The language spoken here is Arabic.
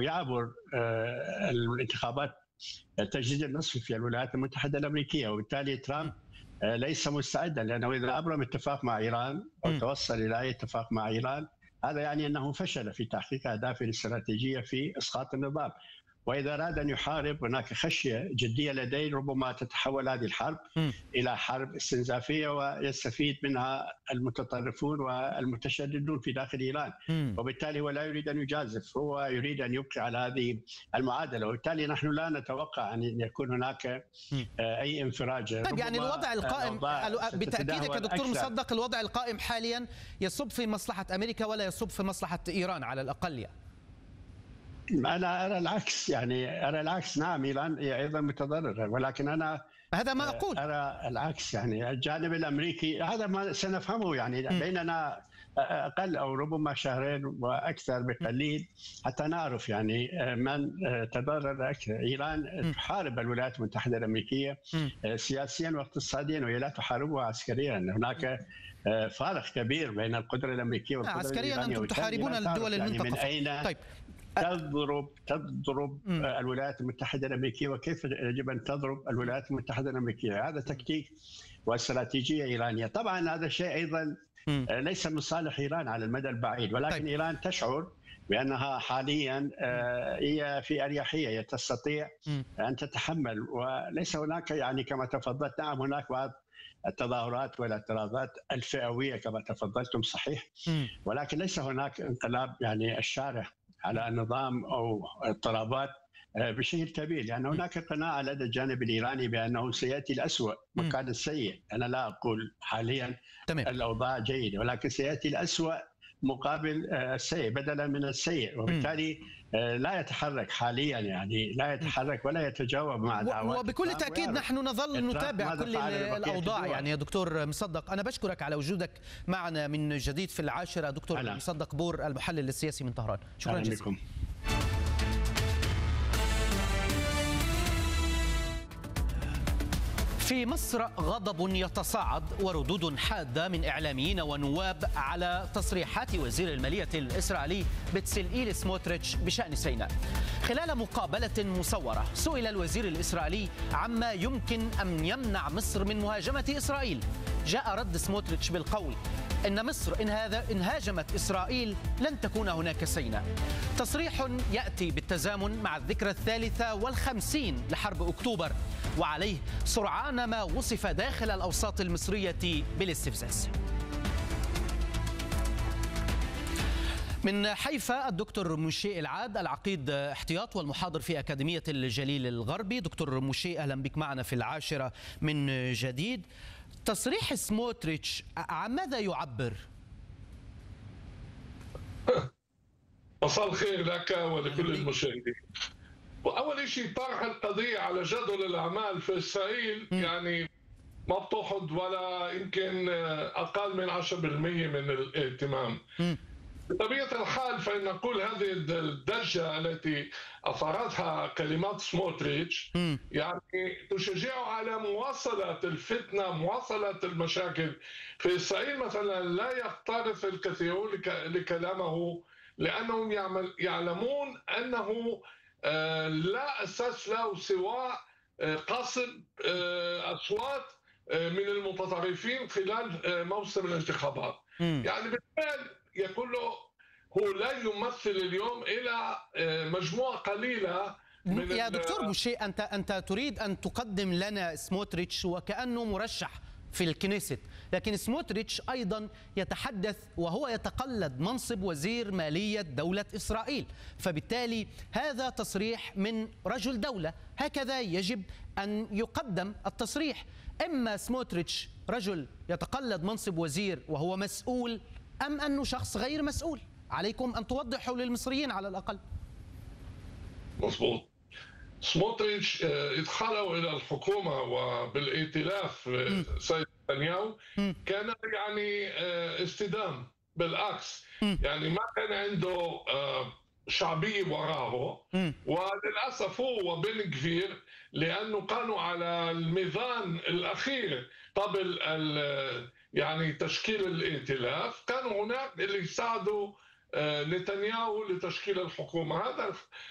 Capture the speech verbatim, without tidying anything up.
أنه يعبر الانتخابات التجديد النصفي في الولايات المتحدة الأمريكية، وبالتالي ترامب ليس مستعدا، لأنه إذا أبرم اتفاق مع إيران أو توصل إلى أي اتفاق مع إيران هذا يعني أنه فشل في تحقيق أهدافه الاستراتيجية في إسقاط النظام. وإذا أراد أن يحارب هناك خشية جدية لديه ربما تتحول هذه الحرب م. إلى حرب استنزافية ويستفيد منها المتطرفون والمتشددون في داخل إيران م. وبالتالي هو لا يريد أن يجازف، هو يريد أن يبقي على هذه المعادلة، وبالتالي نحن لا نتوقع أن يكون هناك م. أي انفراج. طيب يعني الوضع القائم بتأكيدك يا دكتور مصدق، الوضع القائم حاليا يصب في مصلحة أمريكا ولا يصب في مصلحة إيران على الأقل يعني؟ أنا أرى العكس، يعني أرى العكس. نعم إيران أيضا متضررة، ولكن أنا هذا ما أقول أرى العكس. يعني الجانب الأمريكي هذا ما سنفهمه، يعني م. بيننا أقل أو ربما شهرين وأكثر بقليل حتى نعرف يعني من تضرر أكثر. إيران م. تحارب الولايات المتحدة الأمريكية م. سياسيا واقتصاديا، وهي لا تحاربها عسكريا. هناك فارق كبير بين القدرة الأمريكية والقدرة عسكريا الإيرانية. أنتم تحاربون الدول يعني المنطقة. من أين طيب. تضرب تضرب م. الولايات المتحدة الأمريكية، وكيف يجب أن تضرب الولايات المتحدة الأمريكية. هذا تكتيك واستراتيجية إيرانية. طبعا هذا الشيء أيضا م. ليس من صالح إيران على المدى البعيد، ولكن طيب. إيران تشعر بأنها حاليا هي في أريحية، هي تستطيع م. أن تتحمل، وليس هناك يعني كما تفضلت. نعم هناك بعض التظاهرات والاعتراضات الفئوية كما تفضلتم صحيح، م. ولكن ليس هناك انقلاب يعني الشارع على النظام أو اضطرابات بشكل كبير، لأن يعني هناك قناعة لدى الجانب الإيراني بأنه سيأتي الأسوأ مكان السيء. أنا لا أقول حاليا تمام. الأوضاع جيدة، ولكن سيأتي الأسوأ مقابل السيء بدلا من السيء، وبالتالي لا يتحرك حاليا، يعني لا يتحرك ولا يتجاوب مع دعوات. وبكل تأكيد نحن نظل نتابع كل الأوضاع. يعني يا دكتور مصدق أنا بشكرك على وجودك معنا من جديد في العاشرة. دكتور أنا. مصدق بور المحلل السياسي من طهران، شكرا جزيلا. في مصر غضب يتصاعد وردود حادة من إعلاميين ونواب على تصريحات وزير المالية الإسرائيلي بتسلئيل سموتريتش بشأن سيناء. خلال مقابلة مصورة سئل الوزير الإسرائيلي عما يمكن أن يمنع مصر من مهاجمة إسرائيل. جاء رد سموتريتش بالقول إن مصر إن, هذا إن هاجمت إسرائيل لن تكون هناك سيناء. تصريح يأتي بالتزامن مع الذكرى الثالثة والخمسين لحرب أكتوبر، وعليه سرعان ما وصف داخل الأوساط المصرية بالاستفزاز. من حيفا الدكتور موشي العاد، العقيد احتياط والمحاضر في أكاديمية الجليل الغربي. دكتور موشي أهلا بك معنا في العاشرة من جديد. تصريح سموتريتش عن ماذا يعبر؟ مساء الخير لك ولكل المشاهدين. وأول شيء طرح القضية على جدول الأعمال في إسرائيل م. يعني ما بتأخذ ولا يمكن أقل من عشرة بالمئة من الاهتمام. م. بطبيعة الحال فإن نقول هذه الدرجة التي أثارتها كلمات سموتريتش م. يعني تشجعه على مواصلة الفتنة، مواصلة المشاكل في إسرائيل. مثلا لا يختلف الكثيرون لكلامه لأنهم يعلمون أنه لا أساس له سوى قصب أصوات من المتطرفين خلال موسم الانتخابات. م. يعني بالفعل يقول له هو لا يمثل اليوم إلى مجموعة قليلة من يا دكتور موشي، أنت أنت تريد أن تقدم لنا سموتريتش وكأنه مرشح في الكنيست، لكن سموتريتش أيضا يتحدث وهو يتقلد منصب وزير مالية دولة إسرائيل، فبالتالي هذا تصريح من رجل دولة. هكذا يجب أن يقدم التصريح. إما سموتريتش رجل يتقلد منصب وزير وهو مسؤول، أم أنه شخص غير مسؤول. عليكم أن توضحوا للمصريين على الأقل. مظبوط. سموتريتش إدخاله إلى الحكومة وبالائتلاف سيد نتنياهو كان يعني استدام، بالعكس يعني ما كان عنده شعبية وراءه. وللأسف هو وبن غفير لأنه كانوا على الميزان الأخير قبل يعني تشكيل الائتلاف، كانوا هناك اللي ساعدوا نتنياهو لتشكيل الحكومة. هذا